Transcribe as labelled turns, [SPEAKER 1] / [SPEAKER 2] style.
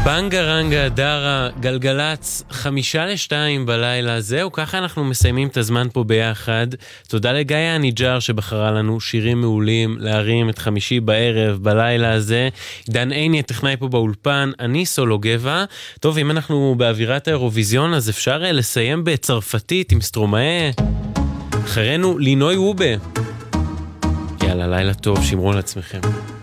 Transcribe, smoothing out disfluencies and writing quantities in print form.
[SPEAKER 1] בנגה רנגה דרה גלגלץ 1:55 בלילה. זהו, ככה אנחנו מסיימים את הזמן פה ביחד. תודה לגיא הניג'ר שבחרה לנו שירים מעולים להרים את חמישי בערב בלילה הזה. דן עיני הטכנאי פה באולפן, אני סולו גבע. טוב, אם אנחנו באווירת האירוויזיון אז אפשר לסיים בצרפתית עם סטרומאה. אחרינו לינוי וובה. יאללה, לילה טוב, שמרו על עצמכם.